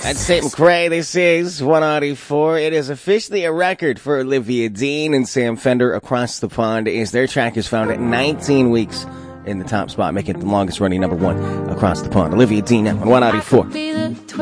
That's St. McRae. This is 194. It is officially a record for Olivia Dean and Sam Fender. Across the Pond is their track is found at 19 weeks in the top spot, making it the longest running number one across the pond. Olivia Dean on 194.